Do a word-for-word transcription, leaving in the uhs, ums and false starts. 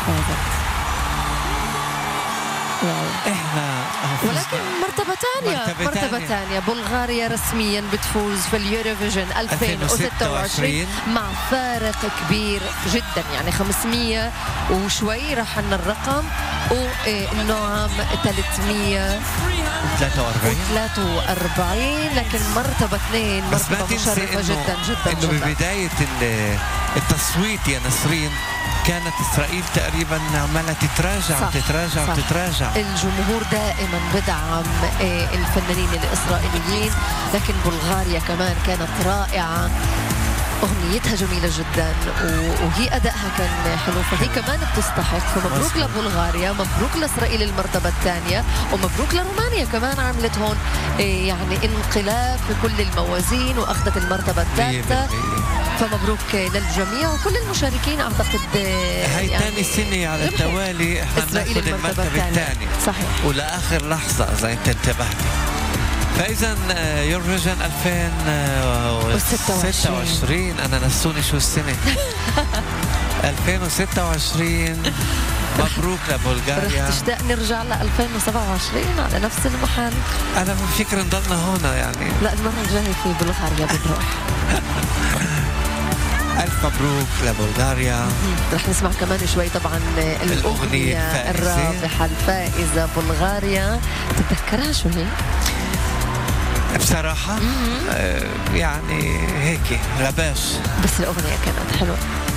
فازت. احنا ولكن مرتبة ثانية مرتبة ثانية بلغاريا رسميا بتفوز في اليوروفيجن ألفين وستة وعشرين مع فارق كبير جدا، يعني خمسمية وشوي راح لنا الرقم، والنعم ثلاثمية وثلاثة وأربعين، لكن مرتبة اثنين مرتبة مشرفة جدا جدا إنه جدا. ببداية التصويت يا نسرين كانت إسرائيل تقريبا عمالة تتراجع صح وتتراجع صح. وتتراجع. الجمهور دائما بدعم الفنانين الإسرائيليين، لكن بلغاريا كمان كانت رائعة، أغنيتها جميلة جدا وهي أدائها كان حلو، فهي كمان بتستحق. فمبروك لبلغاريا، مبروك لإسرائيل المرتبة الثانية، ومبروك لرومانيا كمان عملت هون يعني انقلاب في كل الموازين وأخذت المرتبة الثالثة. فمبروك للجميع وكل المشاركين. أعتقد هاي يعني ثاني سنة على التوالي احنا بناخذ المرتبة الثانية صحيح، ولآخر لحظة إذا أنت انتبهتي. فإذا يوروفيجن ألفين وستة وعشرين أنا نسوني شو السنة ألفين وستة وعشرين. مبروك لبلغاريا. رح تشتاق نرجع ل ألفين وسبعة وعشرين على نفس المحل؟ أنا بفكر نضلنا هنا يعني. لا، المرة الجاية في بلغاريا بنروح. ألف مبروك لبلغاريا. رح نسمع كمان شوي طبعا الأغنية الرابحة الفائزة بلغاريا. تتذكرها شو هي؟ بصراحة آه يعني هيك غباش، بس الأغنية كانت حلوة.